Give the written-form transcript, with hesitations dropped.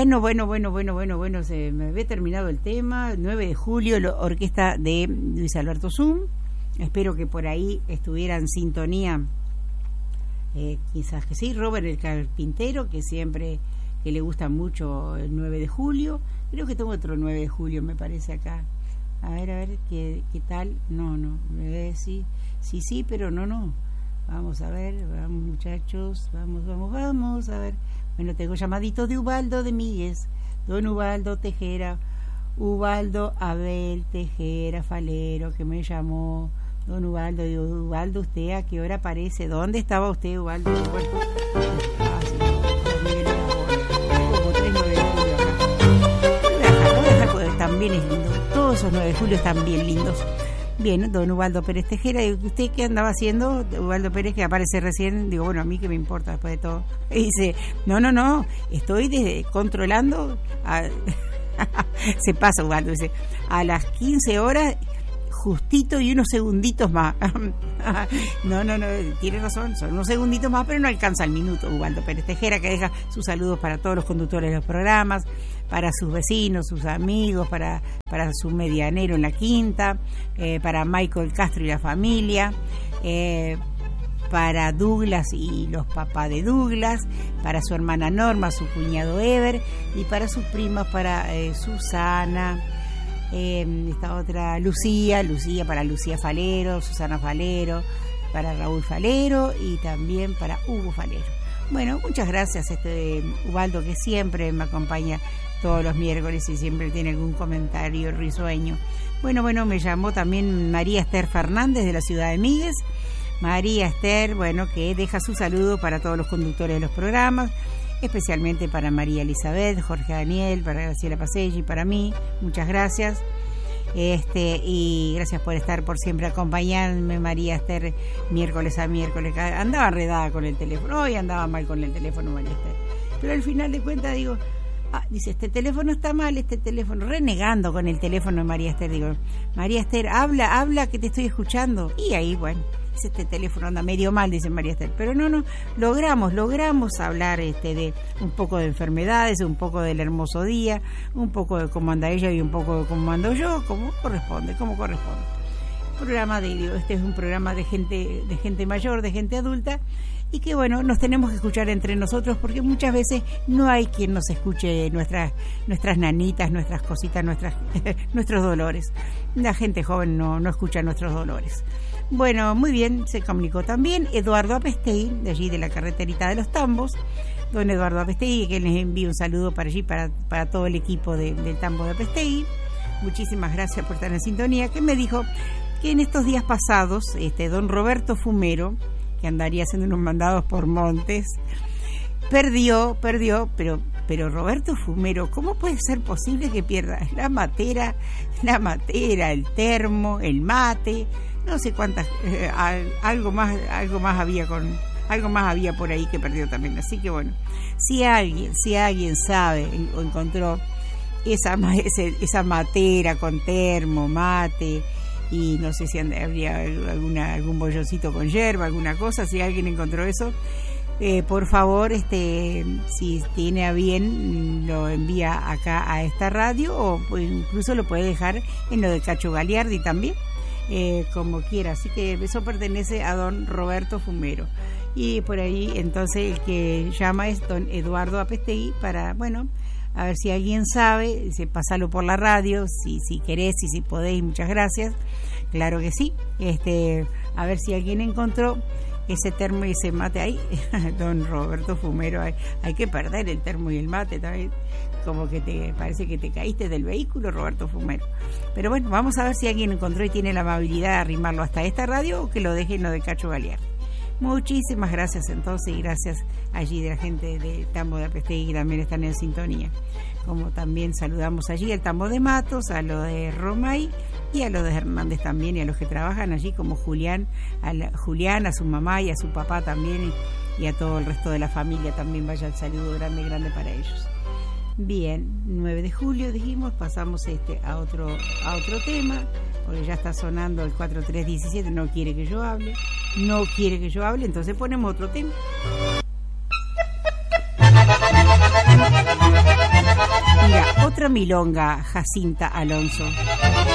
Bueno, se me había terminado el tema. 9 de julio, la orquesta de Luis Alberto Zum. Espero que por ahí estuviera en sintonía, quizás que sí, Robert el Carpintero, que siempre que le gusta mucho el 9 de julio. Creo que tengo otro 9 de julio, me parece acá. A ver, ¿qué tal? No, sí, pero no. Vamos a ver, vamos muchachos, vamos, a ver. Bueno, tengo llamaditos de Ubaldo de Míguez, don Ubaldo Tejera, Ubaldo Abel Tejera Falero, que me llamó. Don Ubaldo, digo, Ubaldo, ¿usted a qué hora aparece? ¿Dónde estaba usted, Ubaldo? Bueno, como 3 9 de julio acá. Lo voy a dejar porque también es lindo. Todos esos 9 de julio están bien lindos. Bien, don Ubaldo Pérez Tejera, ¿y usted qué andaba haciendo? Ubaldo Pérez, que aparece recién, digo, bueno, a mí que me importa después de todo. Y dice, no, estoy controlando, se pasa Ubaldo, dice, a las 15 horas, justito y unos segunditos más. No, tiene razón, son unos segunditos más, pero no alcanza el minuto. Ubaldo Pérez Tejera, que deja sus saludos para todos los conductores de los programas, para sus vecinos, sus amigos, para su medianero en la quinta, para Michael Castro y la familia, para Douglas y los papás de Douglas, para su hermana Norma, su cuñado Ever, y para sus primas, para Susana, esta otra Lucía, para Lucía Falero, Susana Falero, para Raúl Falero y también para Hugo Falero. Bueno, muchas gracias Ubaldo, que siempre me acompaña todos los miércoles y siempre tiene algún comentario risueño. Bueno, me llamó también María Esther Fernández de la ciudad de Míguez. María Esther, que deja su saludo para todos los conductores de los programas, especialmente para María Elizabeth, Jorge Daniel, para Graciela Paselli, para mí. Muchas gracias. Y gracias por estar, por siempre acompañarme, María Esther, miércoles a miércoles. Andaba enredada con el teléfono, hoy andaba mal con el teléfono, María Esther. Pero al final de cuentas digo, dice, este teléfono está mal, renegando con el teléfono de María Esther. Digo, María Esther, habla que te estoy escuchando. Y ahí, dice, este teléfono anda medio mal, dice María Esther. Pero no, logramos hablar de un poco de enfermedades, un poco del hermoso día, un poco de cómo anda ella y un poco de cómo ando yo, como corresponde. Este es un programa de gente mayor, de gente adulta, y que nos tenemos que escuchar entre nosotros, porque muchas veces no hay quien nos escuche nuestras nanitas, nuestras cositas, nuestros dolores. La gente joven no escucha nuestros dolores. Bueno, muy bien, se comunicó también Eduardo Apestey, de allí de la carreterita de los Tambos, don Eduardo Apestey, que les envío un saludo para allí, para todo el equipo del Tambo de Apestey. Muchísimas gracias por estar en sintonía, que me dijo que en estos días pasados, don Roberto Fumero, que andaría haciendo unos mandados por montes, perdió, pero Roberto Fumero, ¿cómo puede ser posible que pierda la matera, el termo, el mate, no sé cuántas, algo más había por ahí que perdió también? Así que si alguien sabe o encontró esa matera con termo, mate, y no sé si habría algún bolloncito con yerba, alguna cosa, si alguien encontró eso, por favor, si tiene a bien, lo envía acá a esta radio, o incluso lo puede dejar en lo de Cacho Galiardi también, como quiera. Así que eso pertenece a don Roberto Fumero. Y por ahí, entonces, el que llama es don Eduardo Apestey, para, a ver si alguien sabe, pasalo por la radio, si querés y si podéis, muchas gracias. Claro que sí. A ver si alguien encontró ese termo y ese mate ahí. Don Roberto Fumero, hay que perder el termo y el mate también. Como que parece que te caíste del vehículo, Roberto Fumero. Pero vamos a ver si alguien encontró y tiene la amabilidad de arrimarlo hasta esta radio, o que lo deje en lo de Cacho Galiardi. Muchísimas gracias entonces, y gracias allí de la gente de Tambo de Apestey, que también están en sintonía. Como también saludamos allí al Tambo de Matos, a lo de Romay y a los de Hernández también, y a los que trabajan allí, como Julián, a su mamá y a su papá también, y a todo el resto de la familia también vaya el saludo grande para ellos. Bien, 9 de julio dijimos, pasamos a otro tema, porque ya está sonando el 4317, no quiere que yo hable, entonces ponemos otro tema. Macromilonga, Jacinta Alonso.